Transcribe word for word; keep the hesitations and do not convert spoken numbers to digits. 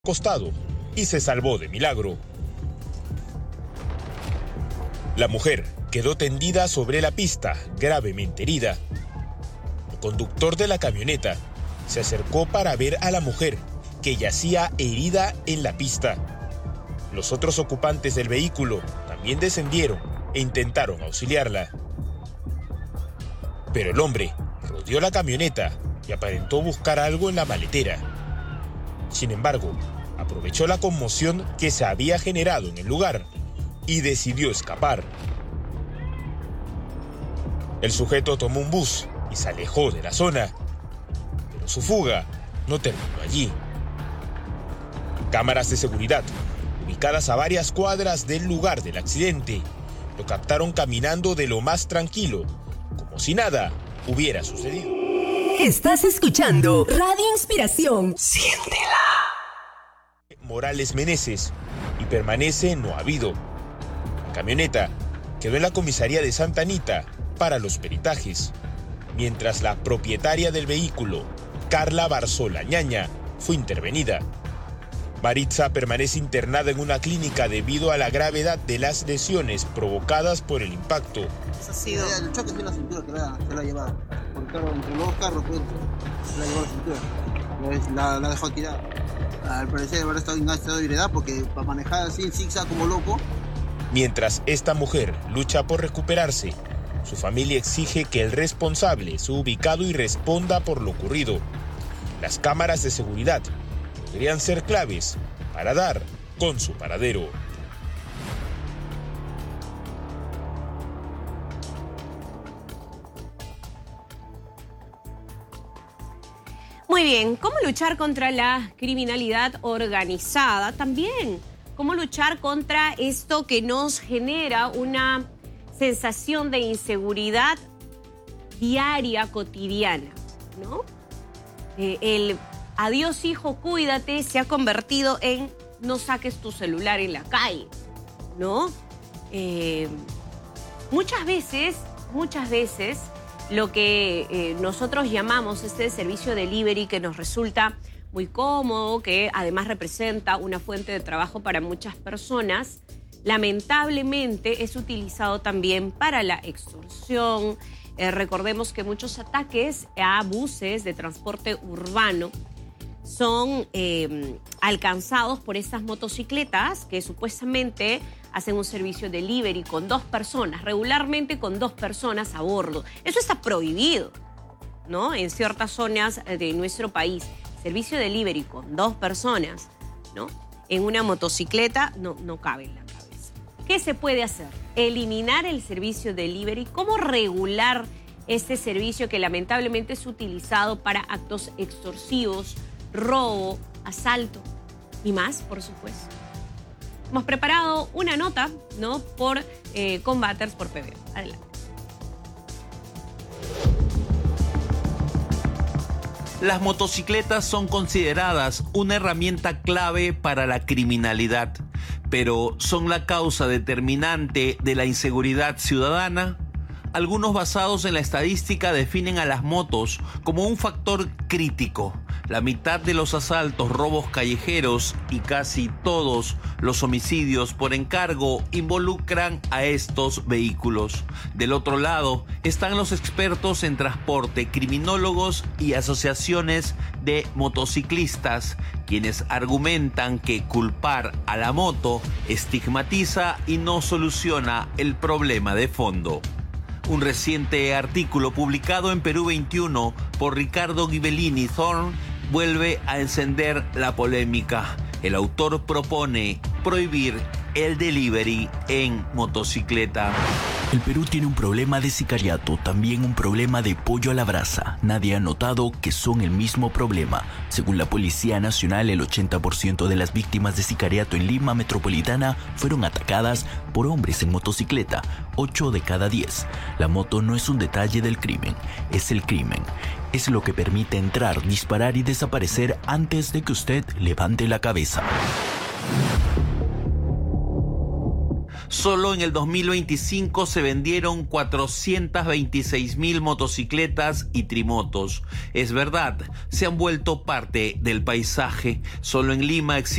costado y se salvó de milagro. La mujer quedó tendida sobre la pista, gravemente herida. El conductor de la camioneta se acercó para ver a la mujer, que yacía herida en la pista. Los otros ocupantes del vehículo también descendieron e intentaron auxiliarla. Pero el hombre rodeó la camioneta y aparentó buscar algo en la maletera. Sin embargo, aprovechó la conmoción que se había generado en el lugar y decidió escapar. El sujeto tomó un bus y se alejó de la zona, pero su fuga no terminó allí. Cámaras de seguridad, ubicadas a varias cuadras del lugar del accidente, lo captaron caminando de lo más tranquilo, como si nada hubiera sucedido. Estás escuchando Radio Inspiración. Siéntela. Morales Meneses y permanece no habido. La camioneta quedó en la comisaría de Santa Anita para los peritajes, mientras la propietaria del vehículo, Carla Barzola Ñaña, fue intervenida. Maritza permanece internada en una clínica debido a la gravedad de las lesiones provocadas por el impacto. Eso ha sido... El choque de la cintura que la, que la ha llevado. Por el carro, entre los dos carros, pues, se la llevó la cintura. La, la dejó tirada. Al parecer habrá estado en estado de ebriedad porque para manejar así en zigzag como loco. Mientras esta mujer lucha por recuperarse, su familia exige que el responsable sea ubicado y responda por lo ocurrido. Las cámaras de seguridad podrían ser claves para dar con su paradero. Muy bien, ¿cómo luchar contra la criminalidad organizada? También, ¿cómo luchar contra esto que nos genera una sensación de inseguridad diaria, cotidiana, ¿no? Eh, el adiós hijo, cuídate se ha convertido en no saques tu celular en la calle, ¿no? Eh, muchas veces, muchas veces... lo que eh, nosotros llamamos este servicio delivery, que nos resulta muy cómodo, que además representa una fuente de trabajo para muchas personas, lamentablemente es utilizado también para la extorsión. Eh, recordemos que muchos ataques a buses de transporte urbano son eh, alcanzados por estas motocicletas que supuestamente hacen un servicio delivery con dos personas, regularmente con dos personas a bordo. Eso está prohibido, ¿no? En ciertas zonas de nuestro país. Servicio delivery con dos personas, ¿no? En una motocicleta no, no cabe en la cabeza. ¿Qué se puede hacer? Eliminar el servicio delivery. ¿Cómo regular este servicio que lamentablemente es utilizado para actos extorsivos, robo, asalto y más, por supuesto? Hemos preparado una nota, ¿no? Por eh, Combaters por P B O. Adelante. Las motocicletas son consideradas una herramienta clave para la criminalidad, pero ¿son la causa determinante de la inseguridad ciudadana? Algunos basados en la estadística definen a las motos como un factor crítico. La mitad de los asaltos, robos callejeros y casi todos los homicidios por encargo involucran a estos vehículos. Del otro lado están los expertos en transporte, criminólogos y asociaciones de motociclistas, quienes argumentan que culpar a la moto estigmatiza y no soluciona el problema de fondo. Un reciente artículo publicado en Perú veintiuno por Ricardo Ghibellini Thorne vuelve a encender la polémica. El autor propone prohibir el delivery en motocicleta. El Perú tiene un problema de sicariato, también un problema de pollo a la brasa. Nadie ha notado que son el mismo problema. Según la Policía Nacional, el ochenta por ciento de las víctimas de sicariato en Lima Metropolitana fueron atacadas por hombres en motocicleta, ocho de cada diez. La moto no es un detalle del crimen, es el crimen. Es lo que permite entrar, disparar y desaparecer antes de que usted levante la cabeza. Solo en el dos mil veinticinco se vendieron cuatrocientas veintiséis mil motocicletas y trimotos. Es verdad, se han vuelto parte del paisaje. Solo en Lima existe